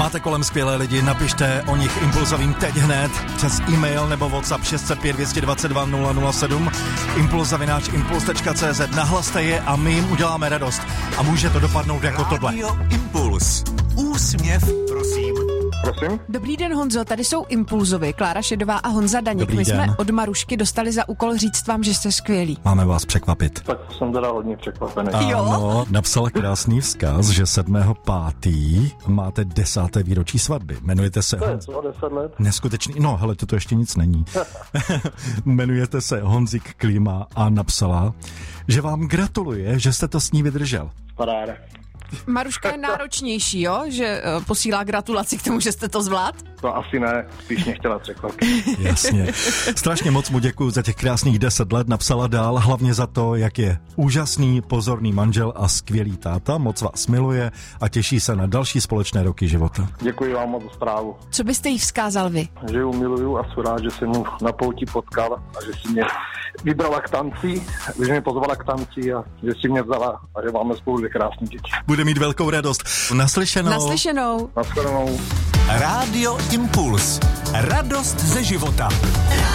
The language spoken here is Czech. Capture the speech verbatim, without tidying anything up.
Máte kolem skvělé lidi, napište o nich impulzovým teď hned přes e-mail nebo WhatsApp šest set pět dvě dva dva nula nula sedm impuls zavináč impuls tečka cé zet. Nahlaste je a my jim uděláme radost. A může to dopadnout jako tohle. Radio Impuls. Úsměv, prosím. Prosím? Dobrý den, Honzo, tady jsou Impulzovi, Klára Šedová a Honza Daněk. Dobrý My den. jsme od Marušky dostali za úkol říct vám, že jste skvělí. Máme vás překvapit. Tak jsem teda hodně překvapený. Jo? Ano, napsala krásný vzkaz, že sedmého pátého máte desáté výročí svatby. Jmenujete se... To je co, deset let? Neskutečný, no hele, to ještě nic není. Jmenujete se Honzik Klíma a napsala, že vám gratuluje, že jste to s ní vydržel. Paráda. Maruška je náročnější, jo? Že uh, posílá gratulaci k tomu, že jste to zvlád? To asi ne, spíš mě chtěla překvapit. Jasně. Strašně moc mu děkuju za těch krásných deset let, napsala dál, hlavně za to, jak je úžasný, pozorný manžel a skvělý táta, moc vás miluje a těší se na další společné roky života. Děkuji vám moc za zprávu. Co byste jí vzkázal vy? Že ji miluju a jsem rád, že jsem mu na pouti potkal a že si mě vybrala k tanci, že mě pozvala k tanci a že si mě vzala a že máme spolu dvě krásné děti. Bude mít velkou radost. Naslyšenou. Naslyšenou. Naschledanou. Radio Impuls. Radost ze života.